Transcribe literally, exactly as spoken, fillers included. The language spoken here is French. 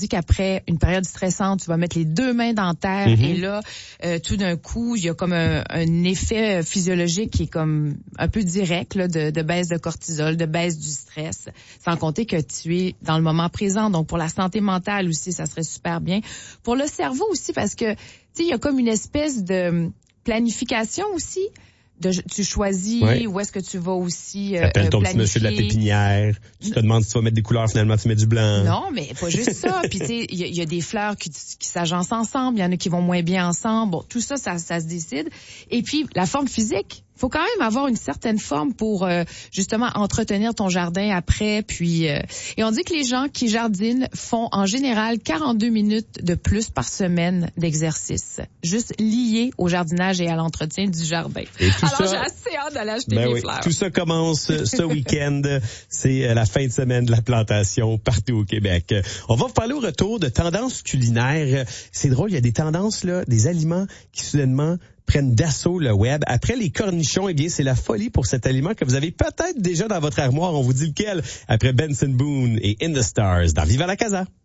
dit qu'après une période stressante, tu vas mettre les deux mains dans terre mm-hmm. et là, euh, tout d'un coup, il y a comme un, un effet physiologique qui est comme un peu direct là, de, de baisse de cortisol, de baisse du stress, sans compter que tu es dans le moment présent. Donc, pour la santé mentale aussi, ça serait super bien. Pour le cerveau aussi, parce que, tu sais, il y a comme une espèce de planification aussi. De, tu choisis ouais. où est-ce que tu vas aussi euh, T'appelles ton planifier. petit monsieur de la pépinière. Tu te demandes si tu vas mettre des couleurs, finalement tu mets du blanc. Non, mais pas juste ça. Puis tu sais, il y, y a des fleurs qui, qui s'agencent ensemble, il y en a qui vont moins bien ensemble. Bon, tout ça, ça, ça se décide. Et puis la forme physique. Faut quand même avoir une certaine forme pour euh, justement entretenir ton jardin après. Puis euh, et on dit que les gens qui jardinent font en général quarante-deux minutes de plus par semaine d'exercice, juste lié au jardinage et à l'entretien du jardin. Alors ça, j'ai assez hâte d'aller acheter ben mes oui, fleurs. Tout ça commence ce week-end. C'est la fin de semaine de la plantation partout au Québec. On va vous parler au retour de tendances culinaires. C'est drôle, il y a des tendances là, des aliments qui soudainement prennent d'assaut le web. Après les cornichons, eh bien, c'est la folie pour cet aliment que vous avez peut-être déjà dans votre armoire. On vous dit lequel? Après Benson Boone et In the Stars dans Viva la Casa.